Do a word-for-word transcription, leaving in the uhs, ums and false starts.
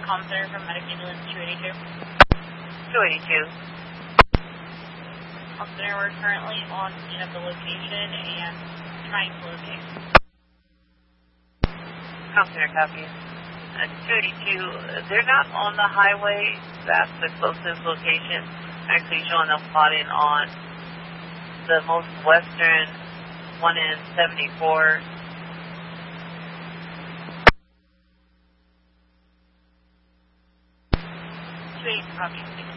Comm Center from Medic Ambulance two eighty-two. two eighty-two. Comm Center, we're currently on scene of the location and trying to locate. Comm Center, copy. Uh, two eighty-two, they're not on the highway. That's the closest location. Actually showing them plotting on the most western one in seventy-four. two eighty-two, copy.